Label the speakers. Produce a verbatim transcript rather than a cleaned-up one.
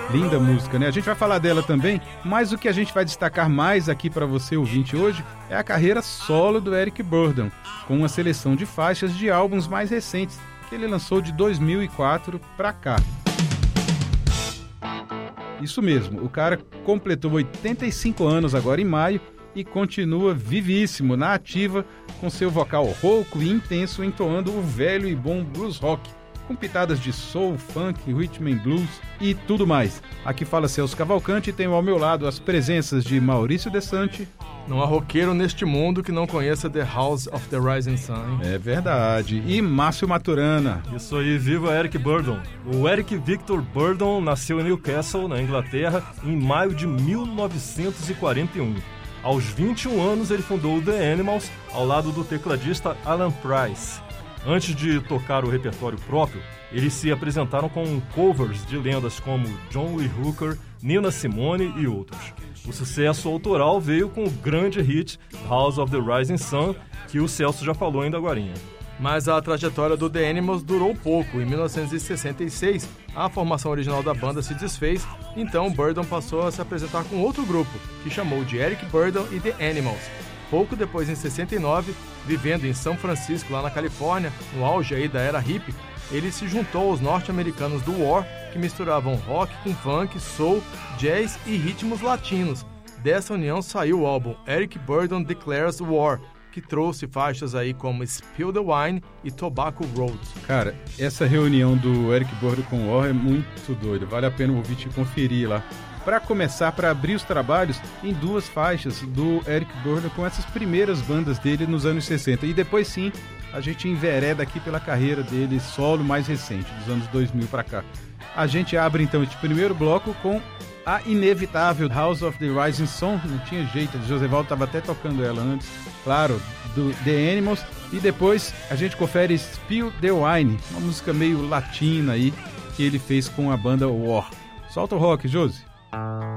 Speaker 1: Linda música, né? A gente vai falar dela também, mas o que a gente vai destacar mais aqui para você, ouvinte, hoje, é a carreira solo do Eric Burdon, com uma seleção de faixas de álbuns mais recentes, que ele lançou de dois mil e quatro para cá. Isso mesmo, o cara completou oitenta e cinco anos agora em maio e continua vivíssimo, na ativa, com seu vocal rouco e intenso, entoando o velho e bom blues rock, com pitadas de soul, funk, rhythm and blues e tudo mais. Aqui fala Celso Cavalcante e tenho ao meu lado as presenças de Maurício Desante.
Speaker 2: Não há roqueiro neste mundo que não conheça The House of the Rising Sun. Hein?
Speaker 1: É verdade. E Márcio Maturana.
Speaker 3: Isso aí, viva Eric Burdon. O Eric Victor Burdon nasceu em Newcastle, na Inglaterra, em maio de mil novecentos e quarenta e um. Aos vinte e um anos, ele fundou o The Animals, ao lado do tecladista Alan Price. Antes de tocar o repertório próprio, eles se apresentaram com covers de lendas como John Lee Hooker, Nina Simone e outros. O sucesso autoral veio com o grande hit House of the Rising Sun, que o Celso já falou ainda agorinha.
Speaker 2: Mas a trajetória do The Animals durou pouco. Em mil novecentos e sessenta e seis, a formação original da banda se desfez, então Burdon passou a se apresentar com outro grupo, que chamou de Eric Burdon e The Animals. Pouco depois, em sessenta e nove, vivendo em São Francisco, lá na Califórnia, no auge aí da era hippie, ele se juntou aos norte-americanos do War, que misturavam rock com funk, soul, jazz e ritmos latinos. Dessa união saiu o álbum Eric Burdon Declares War, que trouxe faixas aí como Spill the Wine e Tobacco Road.
Speaker 1: Cara, essa reunião do Eric Burdon com o War é muito doida, vale a pena o ouvinte conferir lá. Para começar, para abrir os trabalhos em duas faixas do Eric Burdon com essas primeiras bandas dele nos anos sessenta. E depois sim, a gente envereda aqui pela carreira dele solo mais recente, dos anos dois mil para cá. A gente abre então este primeiro bloco com a inevitável House of the Rising Sun, não tinha jeito, o Josevaldo estava até tocando ela antes, claro, do The Animals. E depois a gente confere Spill the Wine, uma música meio latina aí, que ele fez com a banda War. Solta o rock, Josi.